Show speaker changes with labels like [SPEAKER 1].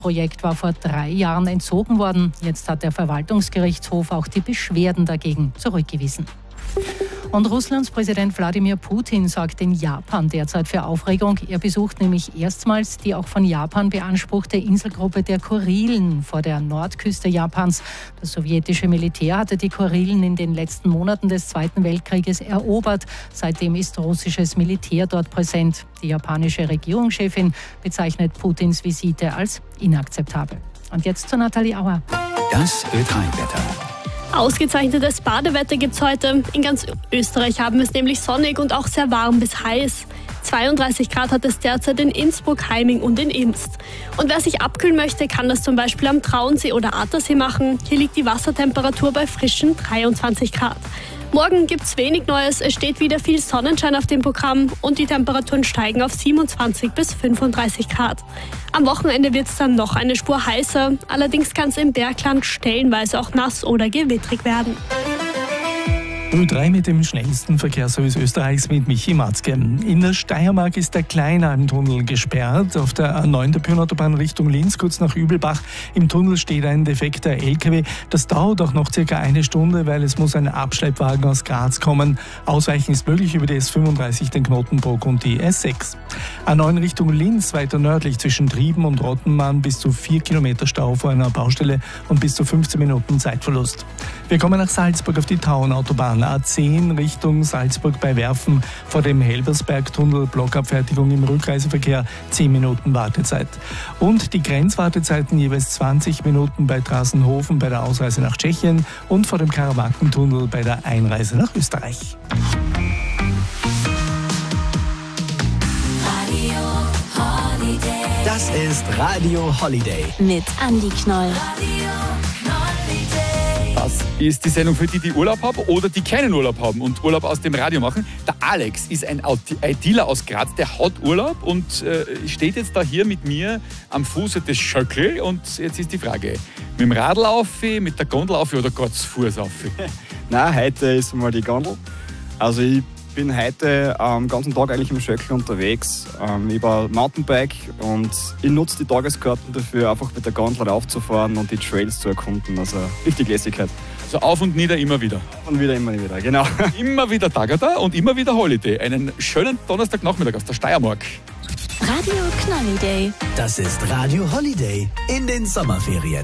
[SPEAKER 1] Projekt war vor 3 Jahren entzogen worden. Jetzt hat der Verwaltungsgerichtshof auch die Beschwerden dagegen zurückgewiesen. Und Russlands Präsident Wladimir Putin sorgt in Japan derzeit für Aufregung. Er besucht nämlich erstmals die auch von Japan beanspruchte Inselgruppe der Kurilen vor der Nordküste Japans. Das sowjetische Militär hatte die Kurilen in den letzten Monaten des Zweiten Weltkrieges erobert. Seitdem ist russisches Militär dort präsent. Die japanische Regierungschefin bezeichnet Putins Visite als inakzeptabel. Und jetzt zu Nathalie Auer.
[SPEAKER 2] Das Ö3-Wetter.
[SPEAKER 3] Ausgezeichnetes Badewetter gibt es heute. In ganz Österreich haben wir es nämlich sonnig und auch sehr warm bis heiß. 32 Grad hat es derzeit in Innsbruck, Heiming und in Imst. Und wer sich abkühlen möchte, kann das zum Beispiel am Traunsee oder Attersee machen. Hier liegt die Wassertemperatur bei frischen 23 Grad. Morgen gibt es wenig Neues, es steht wieder viel Sonnenschein auf dem Programm und die Temperaturen steigen auf 27 bis 35 Grad. Am Wochenende wird es dann noch eine Spur heißer, allerdings kann es im Bergland stellenweise auch nass oder gewittrig werden.
[SPEAKER 4] Ö3 mit dem schnellsten Verkehrsservice Österreichs mit Michi Matzke. In der Steiermark ist der Kleinalmtunnel gesperrt. Auf der A9 der Pyreneeautobahn Richtung Linz, kurz nach Übelbach. Im Tunnel steht ein defekter LKW. Das dauert auch noch circa 1 Stunde, weil es muss ein Abschleppwagen aus Graz kommen. Ausweichen ist möglich über die S35, den Knotenbruck und die S6. A9 Richtung Linz, weiter nördlich zwischen Trieben und Rottenmann, bis zu 4 Kilometer Stau vor einer Baustelle und bis zu 15 Minuten Zeitverlust. Wir kommen nach Salzburg auf die Tauenautobahn. A10 Richtung Salzburg bei Werfen vor dem Helbersbergtunnel, Blockabfertigung im Rückreiseverkehr, 10 Minuten Wartezeit. Und die Grenzwartezeiten jeweils 20 Minuten bei Trassenhofen bei der Ausreise nach Tschechien und vor dem Karawankentunnel bei der Einreise nach Österreich.
[SPEAKER 2] Das ist Radio Holiday.
[SPEAKER 5] Mit Andi Knoll.
[SPEAKER 6] Das ist die Sendung für die, die Urlaub haben oder die keinen Urlaub haben und Urlaub aus dem Radio machen. Der Alex ist ein ITler aus Graz, der hat Urlaub und steht jetzt da hier mit mir am Fuße des Schöckl. Und jetzt ist die Frage, mit dem Radl auf, mit der Gondel auf oder geht es Fuß auf?
[SPEAKER 7] Nein, heute ist mal die Gondel. Also ich bin heute am ganzen Tag eigentlich im Schöckl unterwegs über Mountainbike und ich nutze die Tageskarten dafür, einfach mit der Gondel raufzufahren und die Trails zu erkunden. Also richtig Lässigkeit.
[SPEAKER 6] So auf und nieder, immer wieder.
[SPEAKER 7] Und wieder, immer wieder, genau.
[SPEAKER 6] Immer wieder Tagada und immer wieder Holiday. Einen schönen Donnerstagnachmittag aus der Steiermark.
[SPEAKER 5] Radio Knalli Day.
[SPEAKER 2] Das ist Radio Holiday in den Sommerferien.